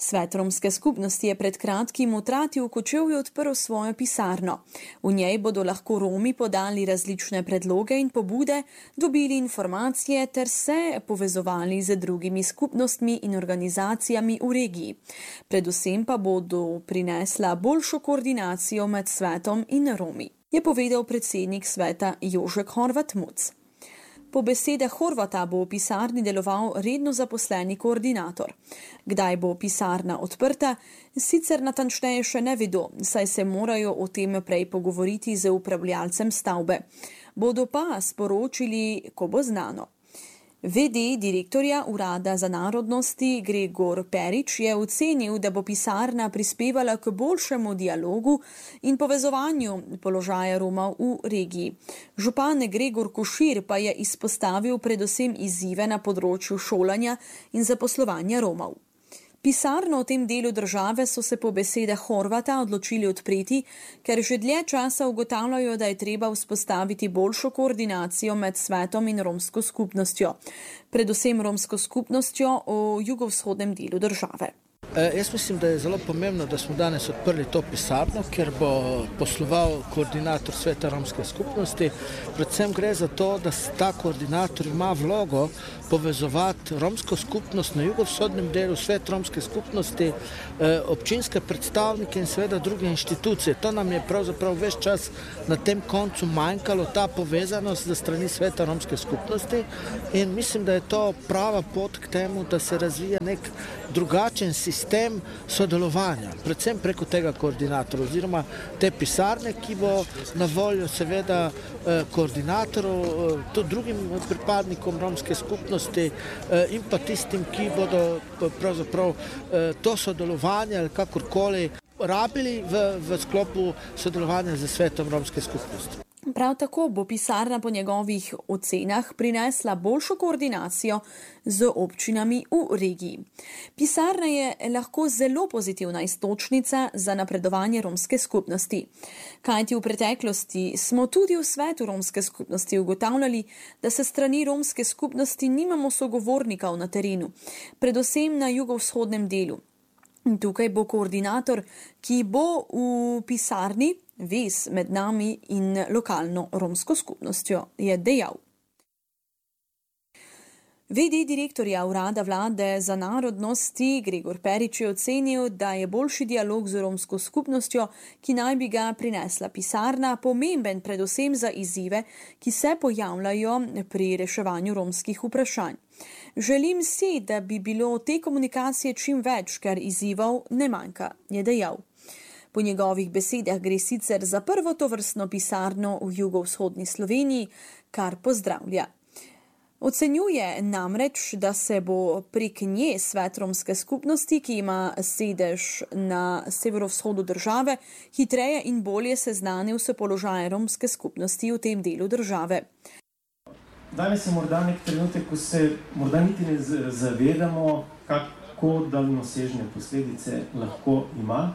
Svet romske skupnosti je pred kratkim v Trati v Kočevju odprl svojo pisarno. V njej bodo lahko Romi podali različne predloge in pobude, dobili informacije ter se povezovali z drugimi skupnostmi in organizacijami v regiji. Predvsem pa bodo prinesla boljšo koordinacijo med svetom in Romi, je povedal predsednik sveta Jožek Horvat Muc. Po besedah Horvata bo v pisarni deloval redno zaposleni koordinator. Kdaj bo pisarna odprta, sicer natančneje še ne vedo, saj se morajo o tem prej pogovoriti z upravljalcem stavbe. Bodo pa sporočili, ko bo znano. VD direktorja Urada za narodnosti Gregor Perič je ocenil, da bo pisarna prispevala k boljšemu dialogu in povezovanju položaja Romov v regiji. Župan Gregor Košir pa je izpostavil predvsem izzive na področju šolanja in zaposlovanja Romov. Pisarno v tem delu države so se po besedah Horvata odločili odpreti, ker že dlje časa ugotavljajo, da je treba vzpostaviti boljšo koordinacijo med svetom in romsko skupnostjo, predvsem romsko skupnostjo v jugovzhodnem delu države. Jaz mislim, da je zelo pomembno, da smo danes odprli to pisarno, ker bo posloval koordinator sveta romske skupnosti. Predvsem gre za to, da ta koordinator ima vlogo povezovati romsko skupnost na jugovzhodnem delu, svet romske skupnosti, občinske predstavnike in seveda druge inštitucije. To nam je pravzaprav ves čas na tem koncu manjkalo, ta povezanost za strani sveta romske skupnosti, in mislim, da je to prava pot k temu, da se razvija nek drugačen sistem sodelovanja, predvsem preko tega koordinatora oziroma te pisarne, ki bo na voljo seveda koordinatorov, tudi drugim pripadnikom romske skupnosti in pa tistim, ki bodo pravzaprav to sodelovanje ali kakorkoli rabili v sklopu sodelovanja z svetom romske skupnosti. Prav tako bo pisarna po njegovih ocenah prinesla boljšo koordinacijo z občinami v regiji. Pisarna je lahko zelo pozitivna iztočnica za napredovanje romske skupnosti. Kajti v preteklosti smo tudi v svetu romske skupnosti ugotavljali, da se strani romske skupnosti nimamo sogovornikov na terenu, predvsem na jugovzhodnem delu. Tukaj bo koordinator, ki bo v pisarni vez med nami in lokalno romsko skupnostjo, je dejal. VD direktorja Urada vlade za narodnosti Gregor Perič je ocenil, da je boljši dialog z romsko skupnostjo, ki naj bi ga prinesla pisarna, pomemben predvsem za izzive, ki se pojavljajo pri reševanju romskih vprašanj. Želim si, da bi bilo te komunikacije čim več, ker izzivov ne manjka, je dejal. Po njegovih besedah gre sicer za prvo tovrstno pisarno v jugovzhodni Sloveniji, kar pozdravlja. Ocenjuje namreč, da se bo prek nje svet romske skupnosti, ki ima sedež na severovzhodu države, hitreje in bolje seznanil s položajem romske skupnosti v tem delu države. Danes je morda nek trenutek, ko se morda niti ne zavedamo, kako daljnosežne posledice lahko ima.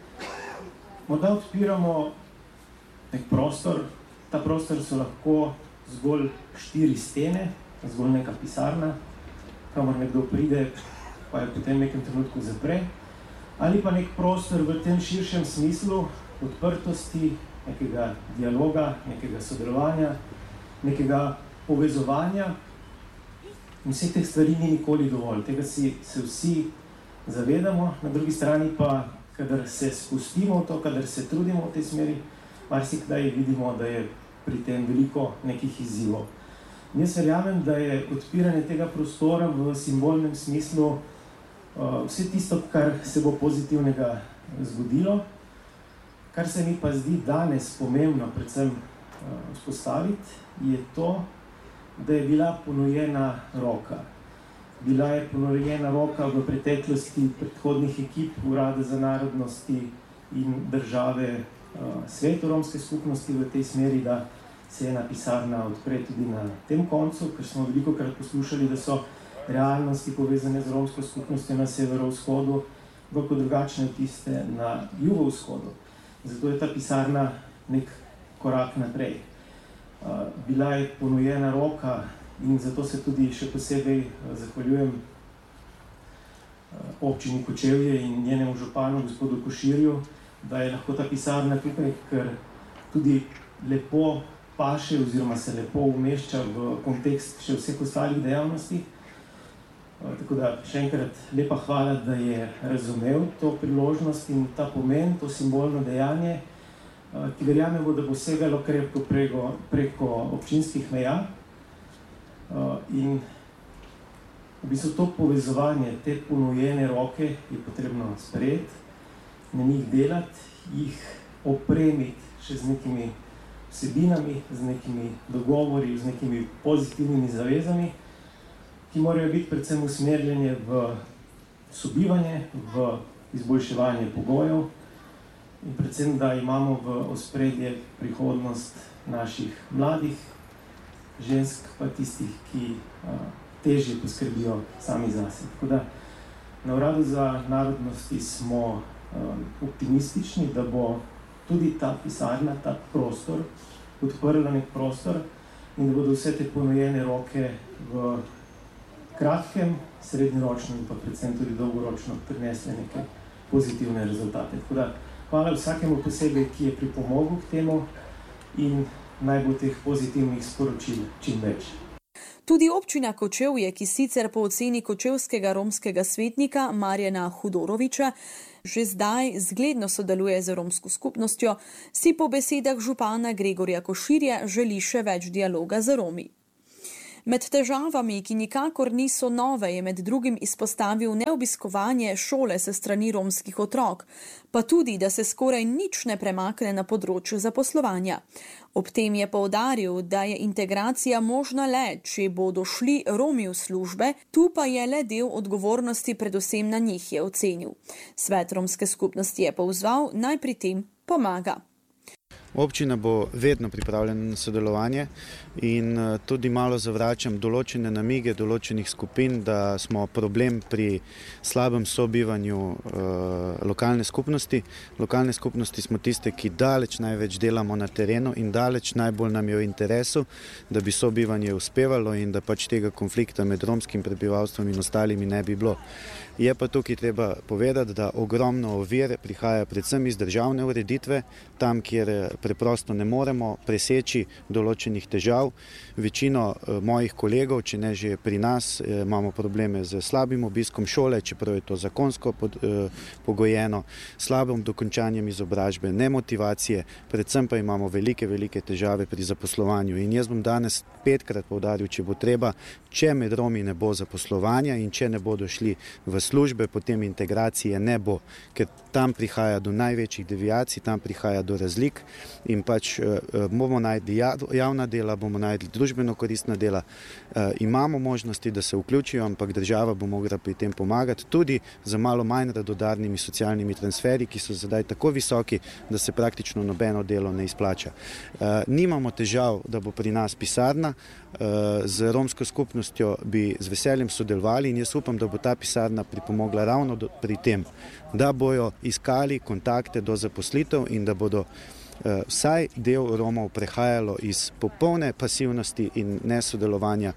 Morda odpiramo nek prostor, ta prostor so lahko zgolj 4 stene, zgolj neka pisarna, kamor nekdo pride, pa je potem v nekem trenutku zapre, ali pa nek prostor v tem širšem smislu odprtosti, nekega dialoga, nekega sodelovanja, nekega povezovanja. In vseh teh stvari ni nikoli dovolj, tega se vsi zavedamo, na drugi strani pa, kadar se spustimo v to, kadar se trudimo v tej smeri, marsikdaj vidimo, da je pri tem veliko nekih izzivov. Jaz verjamem, da je odpiranje tega prostora v simbolnem smislu vse tisto, kar se bo pozitivnega zgodilo. Kar se mi pa zdi danes pomembno predvsem vzpostaviti, je to, da je bila ponujena roka. Bila je ponujena roka v preteklosti predhodnih ekip Urada za narodnosti in države svetu romske skupnosti v tej smeri, da se ena pisarna odpre tudi na tem koncu, ker smo velikokrat poslušali, da so realnosti povezane z romsko skupnostjo na severovzhodu bolj drugačne od tiste na jugovzhodu. Zato je ta pisarna nek korak naprej. Bila je ponujena roka in zato se tudi še posebej zahvaljujem občini Kočevje in njenemu županu, gospodu Koširju, da je lahko ta pisarna tukaj, ker tudi lepo paše oziroma se lepo umešča v kontekst še vseh ostalih dejavnosti. Tako da še enkrat lepa hvala, da je razumel to priložnost in ta pomen, to simbolno dejanje, ki verjamemo, da bo segalo krepko preko občinskih meja. In v bistvu to povezovanje, te ponujene roke je potrebno sprejeti, na njih delati, jih opremiti še z nekimi vsebinami, z nekimi dogovori, z nekimi pozitivnimi zavezami, ki morajo biti predvsem usmerjene v sobivanje, v izboljševanje pogojev in predvsem, da imamo v ospredje prihodnost naših mladih, žensk pa tistih, ki težje poskrbijo sami zase. Tako da na Uradu za narodnosti smo optimistični, da bo tudi ta pisarna, ta prostor, odprla nek prostor in da bodo vse te ponujene roke v kratkem, srednjeročno in pa predvsem tudi dolgoročno prinesle neke pozitivne rezultate. Tako da hvala vsakemu posebej, ki je pripomogel k temu in naj bo teh pozitivnih sporočil čim več. Tudi občina Kočevje, ki sicer po oceni kočevskega romskega svetnika Marjana Hudoroviča že zdaj zgledno sodeluje z romsko skupnostjo, si po besedah župana Gregorja Koširja želi še več dialoga z Romi. Med težavami, ki nikakor niso nove, je med drugim izpostavil neobiskovanje šole se strani romskih otrok, pa tudi, da se skoraj nič ne premakne na področju zaposlovanja. Ob tem je poudaril, da je integracija možna le, če bodo šli Romi v službe, tu pa je le del odgovornosti predvsem na njih, je ocenil. Svet romske skupnosti je pozval, naj pri tem pomaga. Občina bo vedno pripravljena na sodelovanje in tudi malo zavračam določene namige določenih skupin, da smo problem pri slabem sobivanju lokalne skupnosti. Lokalne skupnosti smo tiste, ki daleč največ delamo na terenu in daleč najbolj nam je v interesu, da bi sobivanje uspevalo in da pač tega konflikta med romskim prebivalstvom in ostalimi ne bi bilo. Je pa tukaj treba povedati, da ogromno ovir prihaja predvsem iz državne ureditve, tam, kjer preprosto ne moremo preseči določenih težav. Večino mojih kolegov, če ne že pri nas, imamo probleme z slabim obiskom šole, čeprav je to zakonsko pogojeno, slabim dokončanjem izobražbe, nemotivacije, predvsem pa imamo velike težave pri zaposlovanju. In jaz bom danes 5-krat poudaril, če bo treba, če med Romi ne bo zaposlovanja in če ne bodo šli v službe, potem integracije ne bo, ker tam prihaja do največjih deviacij, tam prihaja do razlik in pač bomo najdli javna dela, bomo najdli družbeno koristna dela, imamo možnosti, da se vključijo, ampak država bo mogla pri tem pomagati tudi za malo manj radodarnimi socialnimi transferi, ki so zdaj tako visoki, da se praktično nobeno delo ne izplača. Nimamo težav, da bo pri nas pisarna, z romsko skupnostjo bi z veseljem sodelovali in jaz upam, da bo ta pisarna pripomogla ravno pri tem, da bojo iskali kontakte do zaposlitev in da bodo vsaj del Romov prehajalo iz popolne pasivnosti in nesodelovanja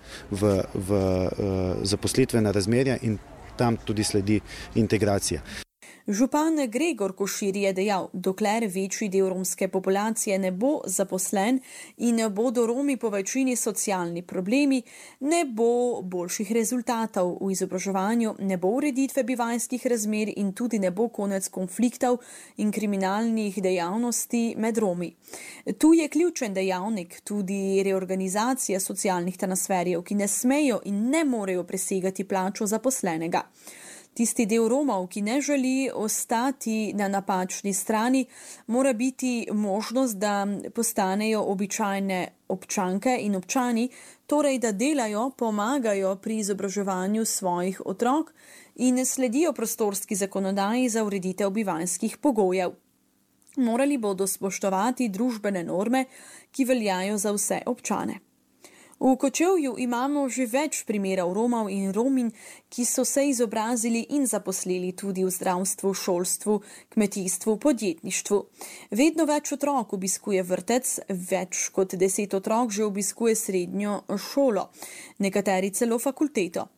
v zaposlitvena razmerja in tam tudi sledi integracija. Župan Gregor Košir je dejal, dokler večji del romske populacije ne bo zaposlen in ne bodo Romi po večini socialni problemi, ne bo boljših rezultatov v izobraževanju, ne bo ureditve bivanjskih razmer in tudi ne bo konec konfliktov in kriminalnih dejavnosti med Romi. Tu je ključen dejavnik tudi reorganizacija socialnih transferjev, ki ne smejo in ne morejo presegati plačo zaposlenega. Tisti del Romov, ki ne želi ostati na napačni strani, mora biti možnost, da postanejo običajne občanke in občani, torej da delajo, pomagajo pri izobraževanju svojih otrok in sledijo prostorski zakonodaji za ureditev bivanjskih pogojev. Morali bodo spoštovati družbene norme, ki veljajo za vse občane. V Kočevju imamo že več primerov Romov in Rominj, ki so se izobrazili in zaposlili tudi v zdravstvu, šolstvu, kmetijstvu, podjetništvu. Vedno več otrok obiskuje vrtec, več kot 10 otrok že obiskuje srednjo šolo, nekateri celo fakulteto.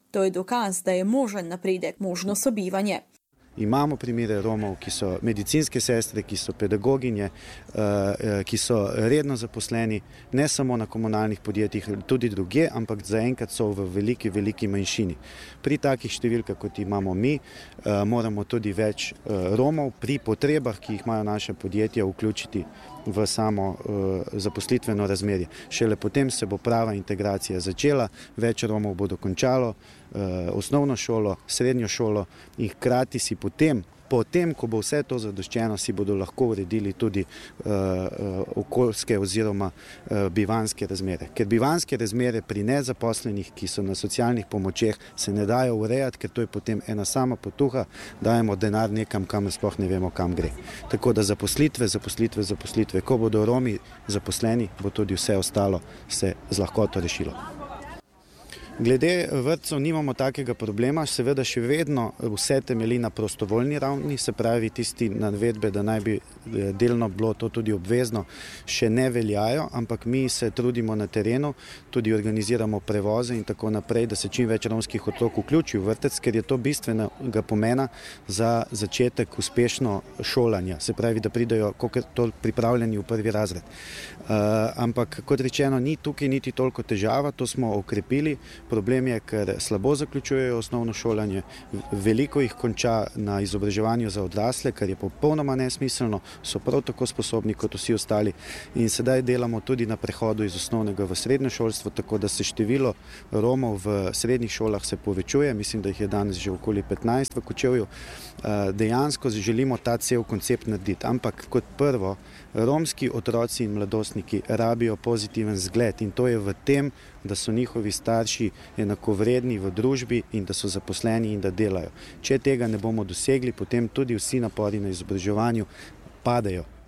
To je dokaz, da je možen napredek, možno sobivanje. Imamo primere Romov, ki so medicinske sestre, ki so pedagoginje, ki so redno zaposleni, ne samo na komunalnih podjetjih, tudi drugje, ampak zaenkrat so v veliki manjšini. Pri takih številkah, kot imamo mi, moramo tudi več Romov pri potrebah, ki jih imajo naše podjetja, vključiti v samo zaposlitveno razmerje. Šele potem se bo prava integracija začela, več Romov bo dokončalo osnovno šolo, srednjo šolo in hkrati si potem, ko bo vse to zadoščeno, si bodo lahko uredili tudi okoljske oziroma bivanjske razmere. Ker bivanjske razmere pri nezaposlenih, ki so na socialnih pomočeh, se ne dajo urejati, ker to je potem ena sama potuha, dajemo denar nekam, kam sploh ne vemo, kam gre. Tako da zaposlitve. Ko bodo Romi zaposleni, bo tudi vse ostalo se z lahkoto rešilo. Glede vrtcev nimamo takega problema, seveda še vedno vse temelji na prostovoljni ravni, se pravi tisti navedbe, da naj bi delno bilo to tudi obvezno, še ne veljajo, ampak mi se trudimo na terenu, tudi organiziramo prevoze in tako naprej, da se čim več romskih otrok vključi v vrtec, ker je to bistvenega pomena za začetek uspešno šolanja, se pravi, da pridejo pripravljeni v prvi razred. Ampak kot rečeno, ni tukaj niti toliko težava, to smo okrepili. Problem je, ker slabo zaključujejo osnovno šolanje, veliko jih konča na izobraževanju za odrasle, kar je popolnoma nesmiselno, so prav tako sposobni kot vsi ostali in sedaj delamo tudi na prehodu iz osnovnega v srednje šolstvo, tako da se število Romov v srednjih šolah se povečuje, mislim, da jih je danes že okoli 15 v Kočevju. Dejansko želimo ta cel koncept narediti, ampak kot prvo, romski otroci in mladostniki rabijo pozitiven zgled in to je v tem, da so njihovi starši enakovredni v družbi in da so zaposleni in da delajo. Če tega ne bomo dosegli, potem tudi vsi napori na izobraževanju padejo.